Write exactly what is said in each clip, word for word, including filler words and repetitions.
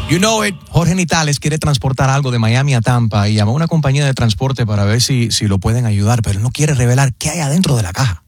You know it. Jorge Nitales quiere transportar algo de Miami a Tampa y llamó a una compañía de transporte para ver si, si lo pueden ayudar, pero él no quiere revelar qué hay adentro de la caja.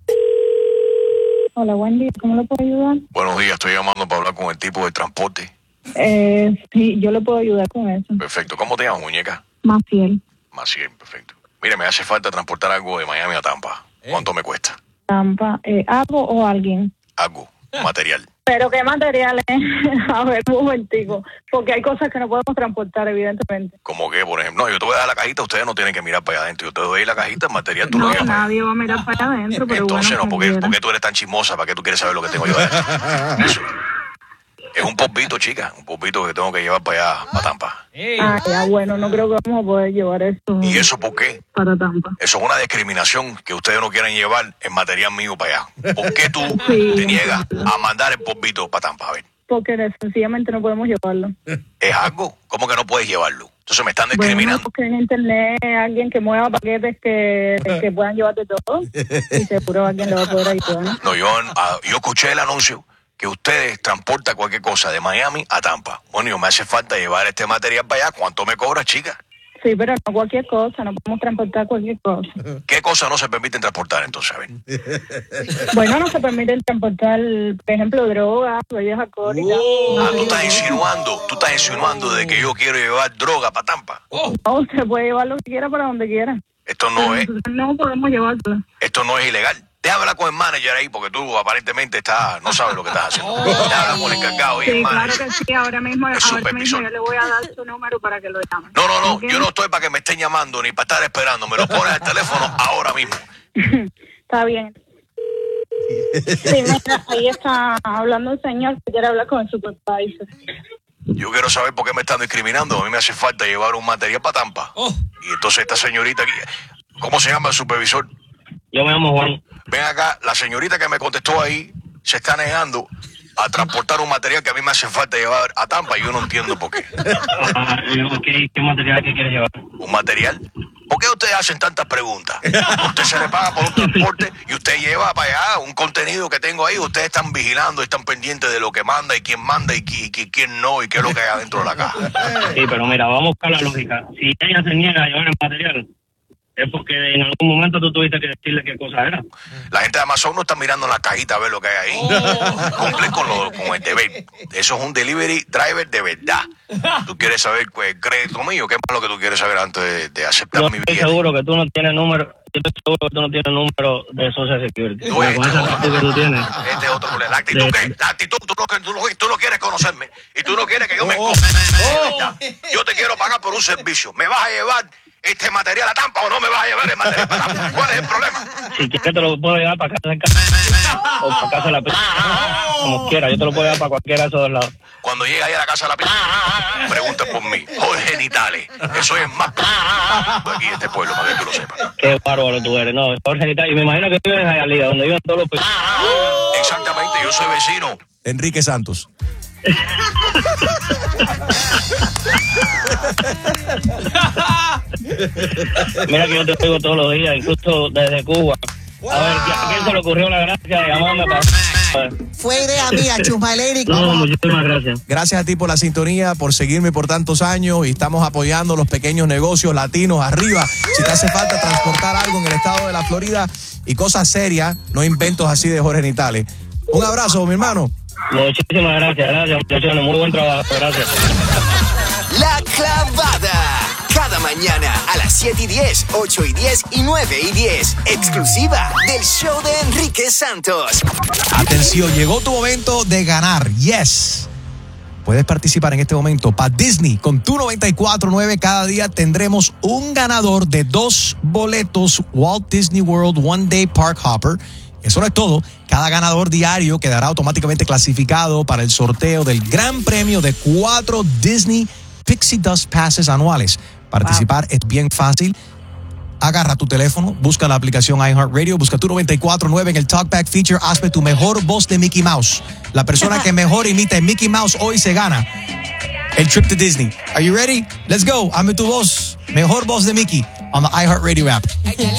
Hola, buen día. ¿Cómo le puedo ayudar? Buenos días, estoy llamando para hablar con el tipo de transporte. Eh, sí, yo le puedo ayudar con eso. Perfecto. ¿Cómo te llamas, muñeca? Maciel. Maciel, perfecto. Mire, me hace falta transportar algo de Miami a Tampa. ¿Cuánto me cuesta? Tampa. Eh, ¿Algo o alguien? Algo, material. ¿Pero qué materiales? A ver, un momentico. Porque hay cosas que no podemos transportar, evidentemente. ¿Cómo que, por ejemplo? No, yo te voy a dar la cajita, ustedes no tienen que mirar para allá adentro. Yo te doy la cajita, el material tú No, lo llevas para allá. nadie va a mirar para allá adentro, pero Entonces bueno, no, porque, como porque tú eres tan chismosa, ¿para qué tú quieres saber lo que tengo yo adentro? Eso. Es un polvito, chica, un polvito que tengo que llevar para allá, para Tampa. Ah, ya, bueno, no creo que vamos a poder llevar eso. ¿Y eso por qué? Para Tampa. Eso es una discriminación que ustedes no quieren llevar el material mío para allá. ¿Por qué tú Sí. te niegas a mandar el polvito para Tampa? A ver, Porque sencillamente no podemos llevarlo. ¿es algo? ¿Cómo que no puedes llevarlo? Entonces me están Bueno, discriminando. porque en internet hay alguien que mueva paquetes que, que puedan llevarte todo y seguro alguien le va a poder ayudar, ¿no? No, yo, ah, yo escuché el anuncio que ustedes transportan cualquier cosa de Miami a Tampa. Bueno, yo me hace falta llevar este material para allá. ¿Cuánto me cobra, chica? Sí, pero no cualquier cosa, no podemos transportar cualquier cosa. ¿Qué cosas no se permiten transportar entonces? A ver. Bueno, no se permite transportar, por ejemplo, drogas, bebidas alcohólicas. Ah, tú estás insinuando, tú estás insinuando de que yo quiero llevar droga para Tampa. No, usted puede llevar lo que quiera para donde quiera. Esto no es, No podemos llevarlo. esto no es ilegal. Déjame hablar con el manager ahí, porque tú aparentemente estás, no sabes lo que estás haciendo. Déjame hablar con el encargado y el Sí, claro manager. que sí, ahora mismo, Es ahora mismo supervisor. yo le voy a dar su número para que lo llame. No, no, no, ¿Ok? yo no estoy para que me estén llamando ni para estar esperando. Me lo pones al teléfono ahora mismo. Está bien. Sí, mira, ahí está hablando un señor que quiere hablar con el supervisor. Yo quiero saber por qué me están discriminando. A mí me hace falta llevar un material para Tampa. Y entonces esta señorita aquí, ¿cómo se llama el supervisor? Yo me llamo Juan. Ven acá, la señorita que me contestó ahí se está negando a transportar un material que a mí me hace falta llevar a Tampa y yo no entiendo por qué. Ah, ¿qué, ¿Qué material que quieres llevar? ¿Un material? ¿Por qué ustedes hacen tantas preguntas? Usted se le paga por un transporte y usted lleva para allá un contenido que tengo ahí. Ustedes están vigilando, están pendientes de lo que manda y quién manda y, qui- qui- quién no y qué es lo que hay adentro de la caja. Sí, pero mira, vamos a buscar la lógica. Si ella se niega a llevar el material, es porque en algún momento tú tuviste que decirle qué cosa era. La gente de Amazon no está mirando en la cajita a ver lo que hay ahí. Cumple con, lo, con el deber. Eso es un delivery driver de verdad. Tú quieres saber pues, el crédito mío, ¿qué es lo que tú quieres saber antes de, de aceptar Yo mi estoy billete? seguro que tú no tienes número, yo estoy seguro que tú no tienes número de Social Security. No, Con este, esa actitud que tú tienes. este es otro problema. La actitud, De- ¿qué? La actitud, tú, no- tú, no- tú no quieres conocerme y tú no quieres que yo me... co- Yo te quiero pagar por un servicio. ¿Me vas a llevar este material a Tampa o no me vas a llevar el material para Tampa? ¿Cuál es el problema? Si quieres te lo puedo llevar para casa de casa o para casa de la pizza. Como quiera, yo te lo puedo llevar para cualquiera de esos dos lados. Cuando llegue ahí a la casa de la pizza, pregunta por mí. Jorge Nitales. Eso es más de aquí de este pueblo, para que tú lo sepas. Qué bárbaro tú eres, no, Jorge, y me imagino que vives en Hialeah, donde viven todos los países. Exactamente, yo soy vecino. Enrique Santos. Mira que yo te oigo todos los días, incluso desde Cuba. A ver, ¿a quién se le ocurrió la gracia de llamarme para...? Fue idea mía, Chusmaleri. No, muchísimas gracias. Gracias a ti por la sintonía, por seguirme por tantos años y estamos apoyando los pequeños negocios latinos arriba. Si te hace falta transportar algo en el estado de la Florida y cosas serias, no inventos así de Jorge Nitales. Un abrazo, mi hermano. Muchísimas gracias, gracias, muchachos, muy buen trabajo, gracias. La Clavada. Cada mañana a las siete y diez, ocho y diez y nueve y diez. Exclusiva del show de Enrique Santos. Atención, llegó tu momento de ganar. Yes. Puedes participar en este momento para Disney con tu noventa y cuatro punto nueve. Cada día tendremos un ganador de dos boletos Walt Disney World One Day Park Hopper. Eso no es todo. Cada ganador diario quedará automáticamente clasificado para el sorteo del gran premio de cuatro Disney Pixie Dust Passes anuales. Participar wow. es bien fácil. Agarra tu teléfono, busca la aplicación iHeartRadio, busca tu noventa y cuatro punto nueve en el Talkback Feature, hazme tu mejor voz de Mickey Mouse. La persona que mejor imita a Mickey Mouse hoy se gana el trip to Disney. Are you ready? Let's go. Hazme tu voz, mejor voz de Mickey on the iHeartRadio app.